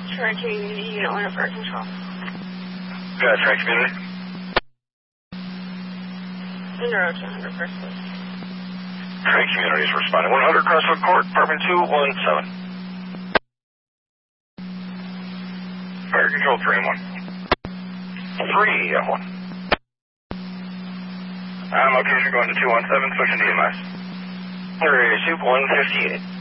Community, Unit 1 of Fire Control. Good, Trey Community. Under 200 first, please. Trey Community is responding. 100 Crestwood Court, apartment 217. Fire Control 3 and 1. 3 and 1. Location going to 217, switching to EMS. Area 158.